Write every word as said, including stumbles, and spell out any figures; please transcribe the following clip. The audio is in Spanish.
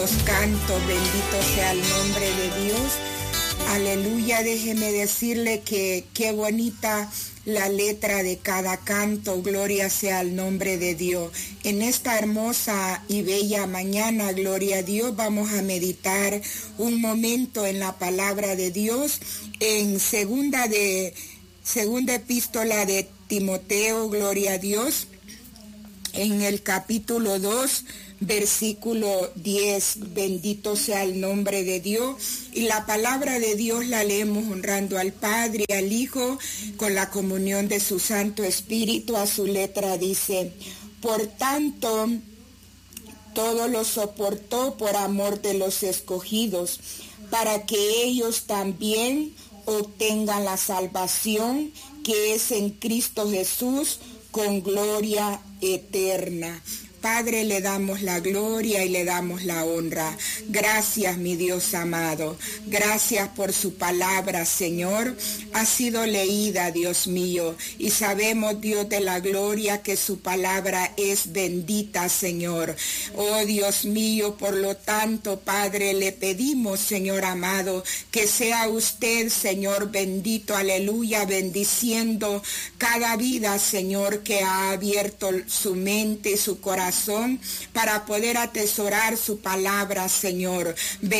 hermosos cantos, bendito sea el nombre de Dios. Aleluya, déjeme decirle que qué bonita la letra de cada canto, gloria sea el nombre de Dios. En esta hermosa y bella mañana, gloria a Dios, vamos a meditar un momento en la palabra de Dios, en segunda de segunda epístola de Timoteo, gloria a Dios, en el capítulo dos, versículo diez, bendito sea el nombre de Dios. Y la palabra de Dios la leemos honrando al Padre y al Hijo con la comunión de su Santo Espíritu. A su letra dice: por tanto, todo lo soportó por amor de los escogidos, para que ellos también obtengan la salvación que es en Cristo Jesús con gloria eterna. Padre, le damos la gloria y le damos la honra. Gracias, mi Dios amado. Gracias por su palabra, Señor. Ha sido leída, Dios mío, y sabemos, Dios de la gloria, que su palabra es bendita, Señor. Oh, Dios mío, por lo tanto, Padre, le pedimos, Señor amado, que sea usted, Señor bendito, aleluya, bendiciendo cada vida, Señor, que ha abierto su mente y su corazón para poder atesorar su palabra, Señor.